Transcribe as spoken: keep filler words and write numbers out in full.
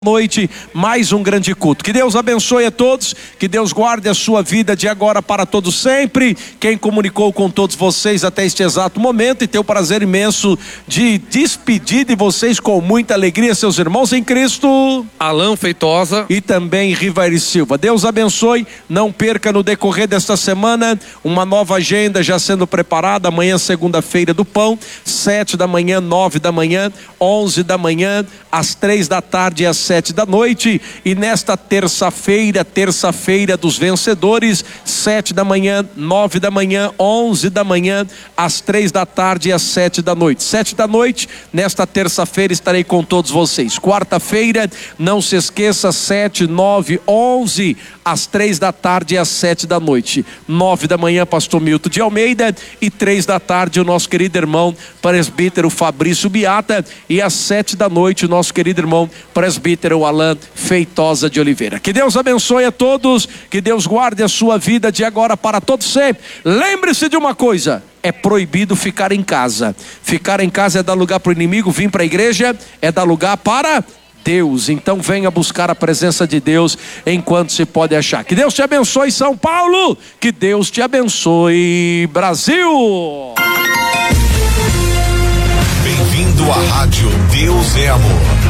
Noite, mais um grande culto. Que Deus abençoe a todos, que Deus guarde a sua vida de agora para todos sempre. Quem comunicou com todos vocês até este exato momento, e tenho o prazer imenso de despedir de vocês com muita alegria, seus irmãos em Cristo, Alan Feitosa e também Rivaeri Silva. Deus abençoe. Não perca no decorrer desta semana uma nova agenda já sendo preparada. Amanhã, segunda-feira do pão, sete da manhã, nove da manhã, onze da manhã, às três da tarde e às sete da noite, e nesta terça-feira, terça-feira dos vencedores, sete da manhã, nove da manhã, onze da manhã, às três da tarde e às sete da noite. Sete da noite, nesta terça-feira estarei com todos vocês. Quarta-feira, não se esqueça, sete, nove, onze, às três da tarde e às sete da noite. Nove da manhã, pastor Milton de Almeida, e três da tarde, o nosso querido irmão presbítero Fabrício Biata, e às sete da noite, o nosso querido irmão presbítero o Alan Feitosa de Oliveira. Que Deus abençoe a todos, que Deus guarde a sua vida de agora para todos sempre. Lembre-se de uma coisa: é proibido ficar em casa. Ficar em casa é dar lugar para o inimigo, vir para a igreja é dar lugar para Deus. Então venha buscar a presença de Deus enquanto se pode achar. Que Deus te abençoe, São Paulo. Que Deus te abençoe, Brasil. Bem-vindo à Rádio Deus é Amor.